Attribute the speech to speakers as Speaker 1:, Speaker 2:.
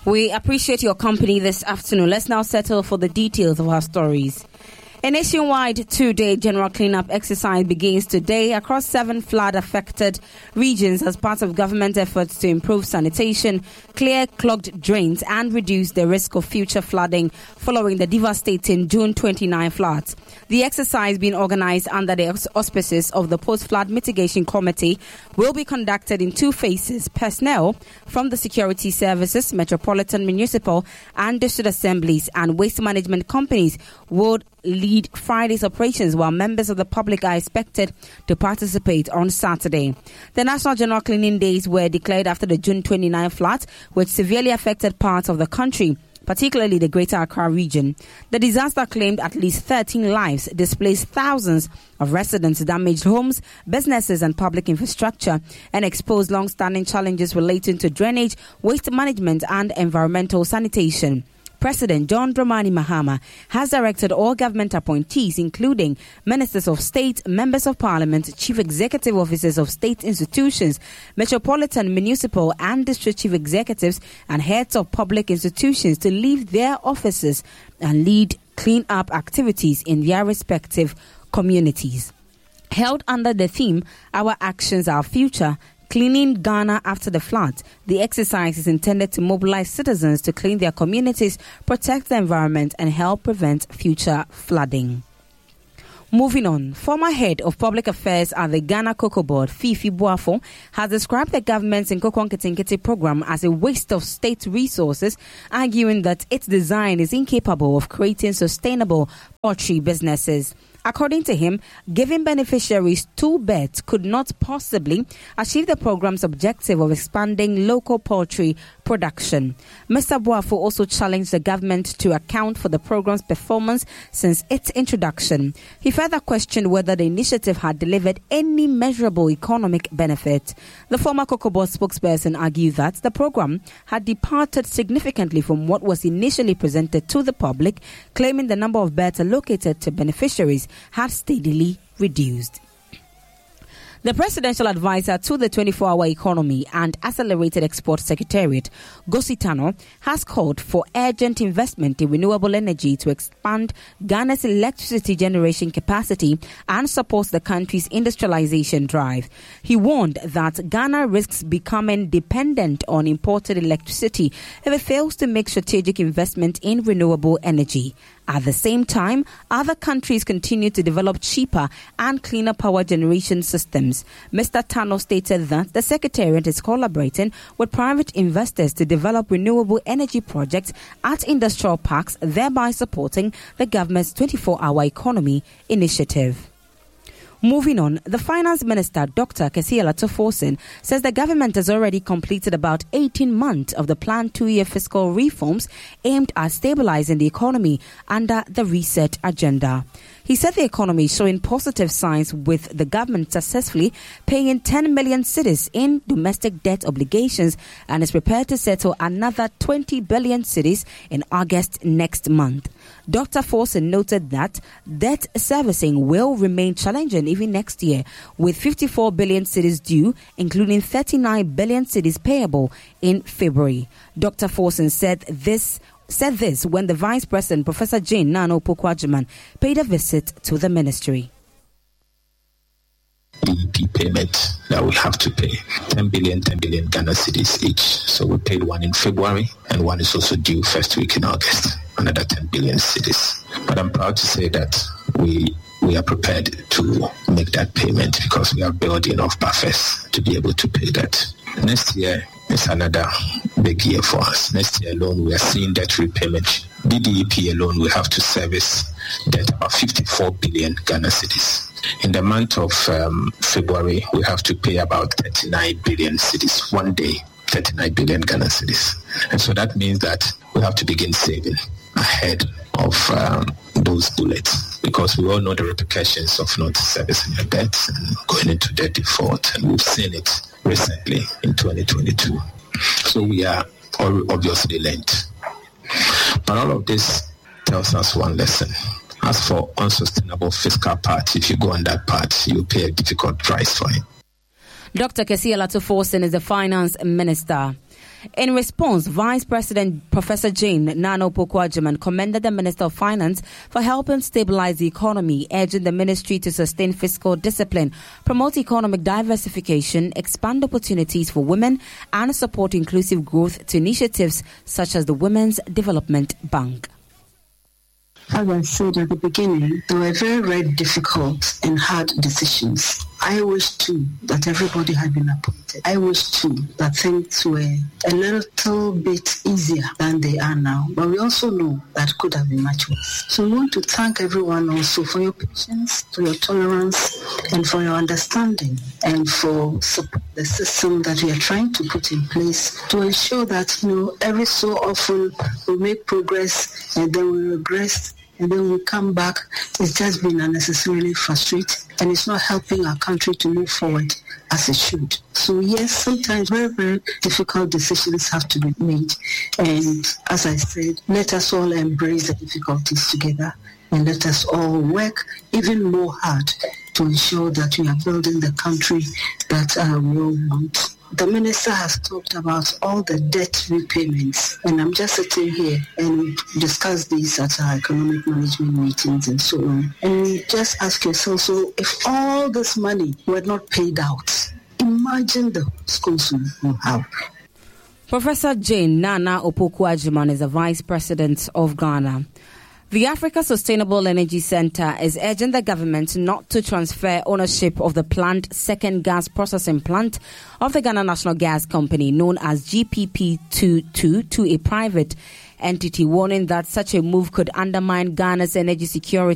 Speaker 1: We appreciate your company this afternoon. Let's now settle for the details of our stories. A nationwide two-day general cleanup exercise begins today across 7 flood-affected regions as part of government efforts to improve sanitation, clear clogged drains, and reduce the risk of future flooding following the devastating June 29 floods. The exercise, being organized under the auspices of the Post-Flood Mitigation Committee, will be conducted in 2 phases. Personnel from the security services, metropolitan, municipal, and district assemblies and waste management companies would lead Friday's operations, while members of the public are expected to participate on Saturday. The National General Cleaning Days were declared after the June 29 floods, which severely affected parts of the country, particularly the Greater Accra region. The disaster claimed at least 13 lives, displaced thousands of residents, damaged homes, businesses, and public infrastructure, and exposed long-standing challenges relating to drainage, waste management, and environmental sanitation. President John Dramani Mahama has directed all government appointees, including ministers of state, members of parliament, chief executive officers of state institutions, metropolitan, municipal, and district chief executives, and heads of public institutions to leave their offices and lead clean-up activities in their respective communities. Held under the theme, Our Actions, Our Future, Cleaning Ghana After the Flood, the exercise is intended to mobilize citizens to clean their communities, protect the environment, and help prevent future flooding. Moving on, former head of public affairs at the Ghana Cocoa Board, Fifi Boafo, has described the government's Nkoko Nketenkete program as a waste of state resources, arguing that its design is incapable of creating sustainable poultry businesses. According to him, giving beneficiaries 2 beds could not possibly achieve the program's objective of expanding local poultry production. Mr. Boafo also challenged the government to account for the program's performance since its introduction. He further questioned whether the initiative had delivered any measurable economic benefit. The former Cocoa Board spokesperson argued that the program had departed significantly from what was initially presented to the public, claiming the number of beds allocated to beneficiaries had steadily reduced. The presidential advisor to the 24-hour economy and accelerated export secretariat, Gositano, has called for urgent investment in renewable energy to expand Ghana's electricity generation capacity and support the country's industrialization drive. He warned that Ghana risks becoming dependent on imported electricity if it fails to make strategic investment in renewable energy. At the same time, other countries continue to develop cheaper and cleaner power generation systems. Mr. Tano stated that the Secretariat is collaborating with private investors to develop renewable energy projects at industrial parks, thereby supporting the government's 24-hour economy initiative. Moving on, the Finance Minister, Dr. Kessié Alatoforsen, says the government has already completed about 18 months of the planned 2-year fiscal reforms aimed at stabilizing the economy under the Reset Agenda. He said the economy is showing positive signs, with the government successfully paying 10 million cedis in domestic debt obligations and is prepared to settle another 20 billion cedis in August next month. Dr. Forsen noted that debt servicing will remain challenging even next year, with 54 billion cedis due, including 39 billion cedis payable in February. Dr. Forsen said this when the Vice President, Professor Jane Nano Opoku-Agyeman, paid a visit to the ministry.
Speaker 2: The payment that we have to pay 10 billion Ghana cedis each. So we paid one in February, and one is also due first week in August, another 10 billion cedis. But I'm proud to say that we are prepared to make that payment because we have built enough buffers to be able to pay that. Next year is another big year for us. Next year alone, we are seeing debt repayment. DDEP alone, we have to service debt about 54 billion Ghana cedis. In the month of February, we have to pay about 39 billion cedis. One day, 39 billion Ghana cedis. And so that means that we have to begin saving ahead of those bullets, because we all know the repercussions of not servicing your debts and going into debt default, and we've seen it recently in 2022. So we are obviously late. But all of this tells us one lesson. As for unsustainable fiscal part, if you go on that part, you pay a difficult price for it.
Speaker 1: Dr. Kesi Alatu-Forson is the finance minister. In response, Vice President Professor Jane Nana Opoku-Agyeman commended the Minister of Finance for helping stabilize the economy, urging the ministry to sustain fiscal discipline, promote economic diversification, expand opportunities for women, and support inclusive growth to initiatives such as the Women's Development Bank.
Speaker 3: As I said at the beginning, they were very, very difficult and hard decisions. I wish too that everybody had been appointed. I wish too that things were a little bit easier than they are now. But we also know that could have been much worse. So we want to thank everyone also for your patience, for your tolerance, and for your understanding, and for support the system that we are trying to put in place to ensure that, every so often we make progress and then we regress and then we come back. It's just been unnecessarily frustrating, and it's not helping our country to move forward as it should. So yes, sometimes very, very difficult decisions have to be made. And as I said, let us all embrace the difficulties together, and let us all work even more hard to ensure that we are building the country that we all want. The minister has talked about all the debt repayments, and I'm just sitting here and we discuss these at our economic management meetings and so on. And just ask yourself, so if all this money were not paid out, imagine the schools we will have.
Speaker 1: Professor Jane Nana Opoku-Agyeman is the Vice President of Ghana. The Africa Sustainable Energy Center is urging the government not to transfer ownership of the planned second gas processing plant of the Ghana National Gas Company, known as GPP22, to a private entity, warning that such a move could undermine Ghana's energy security